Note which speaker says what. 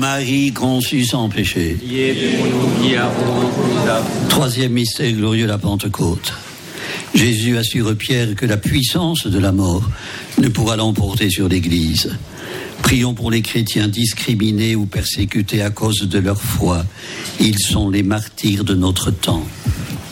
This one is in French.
Speaker 1: Marie conçue sans péché.
Speaker 2: Priez pour nous qui avons beaucoup.
Speaker 1: Troisième mystère glorieux, la Pentecôte. Jésus assure Pierre que la puissance de la mort ne pourra l'emporter sur l'Église. Prions pour les chrétiens discriminés ou persécutés à cause de leur foi. Ils sont les martyrs de notre temps.